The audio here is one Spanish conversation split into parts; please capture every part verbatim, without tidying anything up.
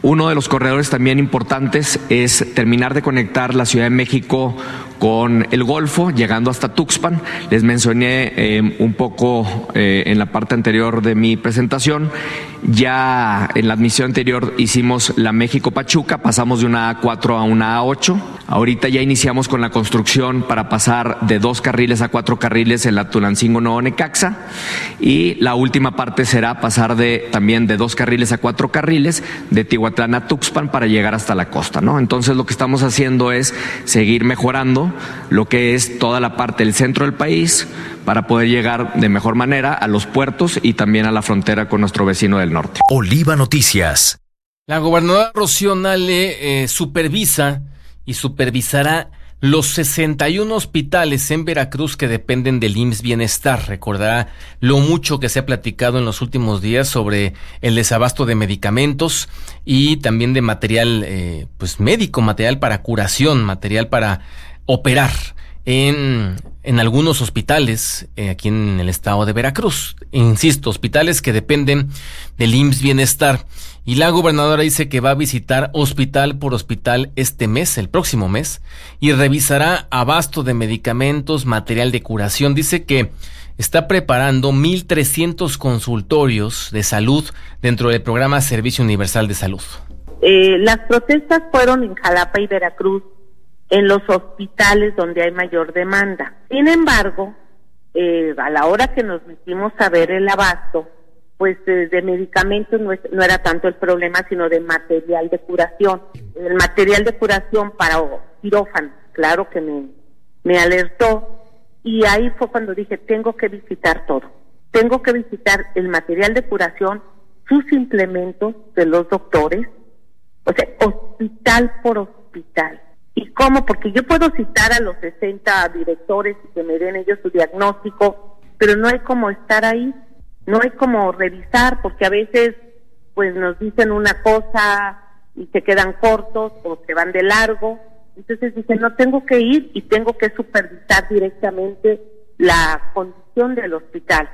Uno de los corredores también importantes es terminar de conectar la Ciudad de México con el Golfo, llegando hasta Tuxpan. Les mencioné eh, un poco eh, en la parte anterior de mi presentación. Ya en la admisión anterior hicimos la México-Pachuca, pasamos de una A cuatro a una A ocho. Ahorita ya iniciamos con la construcción para pasar de dos carriles a cuatro carriles en la Tulancingo-Nuevo Necaxa. Y la última parte será pasar de también de dos carriles a cuatro carriles de Tihuatlán a Tuxpan para llegar hasta la costa, ¿no? Entonces lo que estamos haciendo es seguir mejorando lo que es toda la parte del centro del país para poder llegar de mejor manera a los puertos y también a la frontera con nuestro vecino del norte. Oliva Noticias. La gobernadora Rocío Nale eh, supervisa y supervisará los sesenta y uno hospitales en Veracruz que dependen del I M S S Bienestar. Recordará lo mucho que se ha platicado en los últimos días sobre el desabasto de medicamentos y también de material eh, pues médico, material para curación, material para operar en, en algunos hospitales eh, aquí en el estado de Veracruz. Insisto, hospitales que dependen del I M S S Bienestar. Y la gobernadora dice que va a visitar hospital por hospital este mes, el próximo mes, y revisará abasto de medicamentos, material de curación. Dice que está preparando mil trescientos consultorios de salud dentro del programa Servicio Universal de Salud. Eh, las protestas fueron en Jalapa y Veracruz, en los hospitales donde hay mayor demanda. Sin embargo, eh, a la hora que nos metimos a ver el abasto, pues eh, de medicamentos no, es, no era tanto el problema, sino de material de curación. El material de curación para quirófano, claro que me, me alertó, y ahí fue cuando dije, tengo que visitar todo. Tengo que visitar el material de curación, sus implementos de los doctores, o sea, hospital por hospital. ¿Y cómo? Porque yo puedo citar a los sesenta directores y que me den ellos su diagnóstico, pero no hay como estar ahí. No hay como revisar, porque a veces pues nos dicen una cosa y se quedan cortos o se van de largo. Entonces dicen, no, tengo que ir y tengo que supervisar directamente la condición del hospital.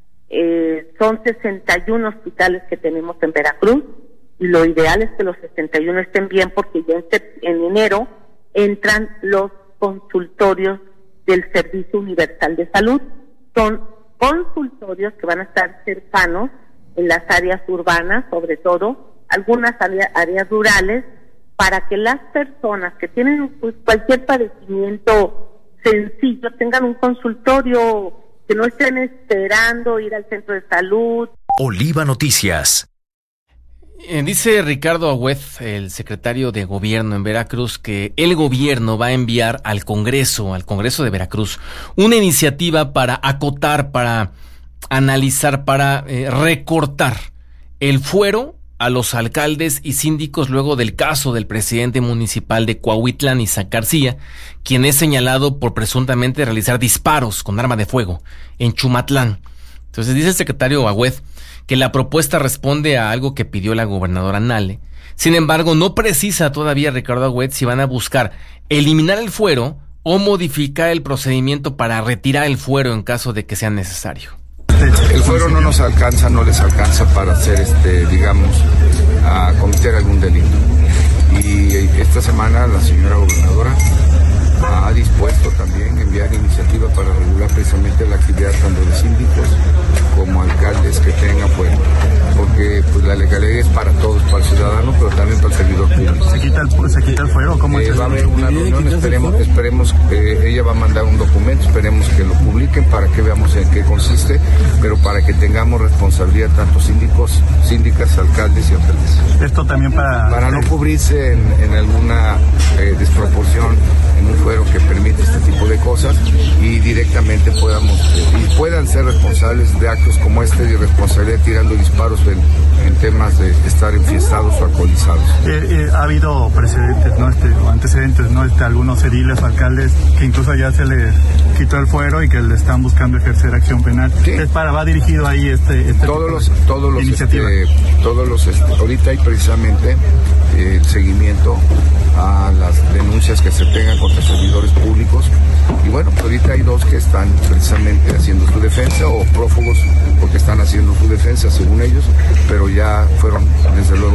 Eh, son sesenta y uno hospitales que tenemos en Veracruz y lo ideal es que los sesenta y uno estén bien, porque ya en, en enero entran los consultorios del Servicio Universal de Salud. Son consultorios que van a estar cercanos en las áreas urbanas, sobre todo, algunas áreas, áreas rurales, para que las personas que tienen pues, cualquier padecimiento sencillo tengan un consultorio, que no estén esperando ir al centro de salud. Oliva Noticias. Eh, dice Ricardo Agüed, el secretario de Gobierno en Veracruz, que el gobierno va a enviar al Congreso, al Congreso de Veracruz, una iniciativa para acotar, para analizar, para eh, recortar el fuero a los alcaldes y síndicos luego del caso del presidente municipal de Cuautitlán, Isaac García, quien es señalado por presuntamente realizar disparos con arma de fuego en Chumatlán. Entonces dice el secretario Agüed que la propuesta responde a algo que pidió la gobernadora Nale. Sin embargo, no precisa todavía Ricardo Agüed si van a buscar eliminar el fuero o modificar el procedimiento para retirar el fuero en caso de que sea necesario. El fuero no nos alcanza, no les alcanza para hacer, este, digamos, a cometer algún delito. Y esta semana la señora gobernadora ha dispuesto también enviar iniciativa para regular precisamente la actividad tanto de síndicos como alcaldes que tengan fuero, porque pues la legalidad es para todos, para el ciudadano, pero también para el servidor público. ¿Se quita el, se quita el fuero? ¿Cómo eh, es? Va a haber una reunión, esperemos, esperemos que ella va a mandar un documento, esperemos que lo publiquen para que veamos en qué consiste, pero para que tengamos responsabilidad tanto síndicos, síndicas, alcaldes y alcaldes. Esto también para... Para no cubrirse en, en alguna eh, desproporción en un fuero que permite este tipo de cosas y directamente podamos eh, y puedan ser responsables de actos como este de irresponsabilidad tirando disparos en, en temas de estar enfiestados o alcoholizados. Eh, eh, ha habido precedentes, ¿no? Este, o antecedentes, ¿no? Este, algunos ediles, alcaldes que incluso ya se les quitó el fuero y que le están buscando ejercer acción penal. Sí. Es para, va dirigido ahí este, este todos los, todos los, este, todos los, este, ahorita hay precisamente eh, el seguimiento a las denuncias que se tengan contra servidores públicos y bueno, pues ahorita hay dos que están precisamente haciendo su defensa o prófugos porque están haciendo su defensa según ellos, pero ya fueron desde luego